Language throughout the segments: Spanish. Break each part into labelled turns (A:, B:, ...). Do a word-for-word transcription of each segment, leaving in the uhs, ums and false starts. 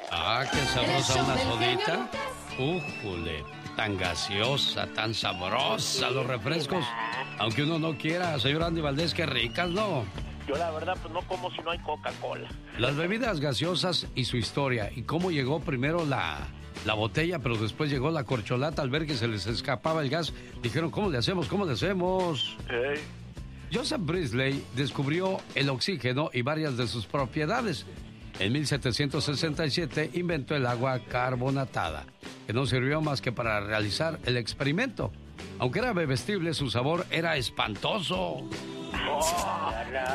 A: Ah, qué sabrosa una sodita. Újule, tan gaseosa, tan sabrosa los refrescos. Aunque uno no quiera, señor Andy Valdés, qué ricas, ¿no?
B: Yo la verdad pues no como si no hay Coca-Cola.
A: Las bebidas gaseosas y su historia. Y cómo llegó primero la, la botella, pero después llegó la corcholata. Al ver que se les escapaba el gas, dijeron, ¿cómo le hacemos? ¿Cómo le hacemos?
B: Hey.
A: Joseph Priestley descubrió el oxígeno y varias de sus propiedades. En mil setecientos sesenta y siete inventó el agua carbonatada, que no sirvió más que para realizar el experimento. Aunque era bebestible, su sabor era espantoso.
B: Oh.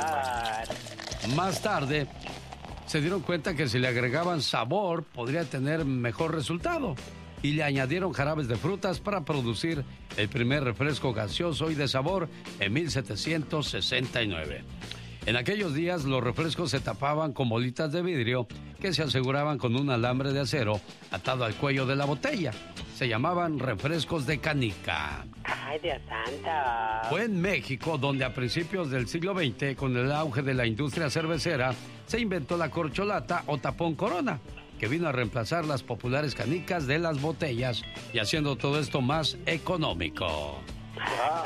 A: Más tarde, se dieron cuenta que si le agregaban sabor, podría tener mejor resultado. Y le añadieron jarabes de frutas para producir el primer refresco gaseoso y de sabor en mil setecientos sesenta y nueve. En aquellos días los refrescos se tapaban con bolitas de vidrio que se aseguraban con un alambre de acero atado al cuello de la botella. Se llamaban refrescos de canica.
C: ¡Ay, Dios santo!
A: Fue en México donde a principios del siglo veinte, con el auge de la industria cervecera, se inventó la corcholata o tapón Corona, que vino a reemplazar las populares canicas de las botellas y haciendo todo esto más económico.
C: Claro.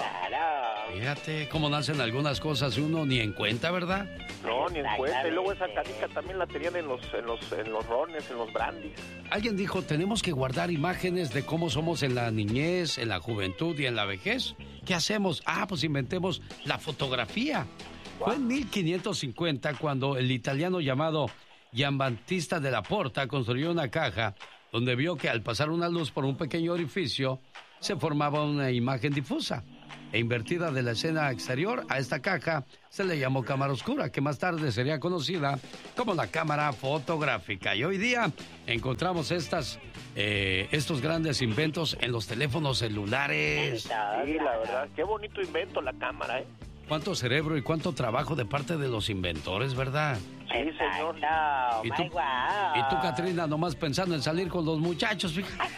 A: Fíjate cómo nacen algunas cosas y uno ni en cuenta, ¿verdad?
B: No, ni en cuenta. Y luego esa canica también la tenían en los, en los, en los rones, en los brandis.
A: Alguien dijo, tenemos que guardar imágenes de cómo somos en la niñez, en la juventud y en la vejez. ¿Qué hacemos? Ah, pues inventemos la fotografía. Fue en mil quinientos cincuenta cuando el italiano llamado Giambattista della Porta construyó una caja donde vio que al pasar una luz por un pequeño orificio se formaba una imagen difusa e invertida de la escena exterior. A esta caja se le llamó cámara oscura, que más tarde sería conocida como la cámara fotográfica. Y hoy día encontramos estas, eh, estos grandes inventos en los teléfonos celulares.
B: Sí, la verdad, qué bonito invento la cámara, ¿eh?
A: Cuánto cerebro y cuánto trabajo de parte de los inventores, ¿verdad?
B: Sí, señor.
A: ¿Y tú, y tú, Catrina, nomás pensando en salir con los muchachos, fíjate?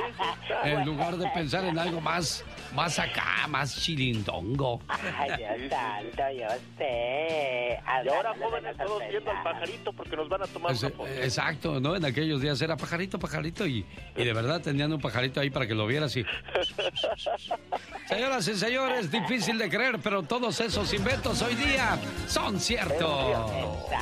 A: En lugar de pensar en algo más, más acá, más chilindongo.
C: Ay, Dios santo, yo sé.
B: Y ahora, jóvenes, todos viendo al pajarito porque nos van a tomar
A: Es,
B: una foto.
A: Exacto, ¿no? En aquellos días era pajarito, pajarito, y, y de verdad tenían un pajarito ahí para que lo vieras y... Señoras y señores, difícil de creer, pero todos esos inventos hoy día son ciertos.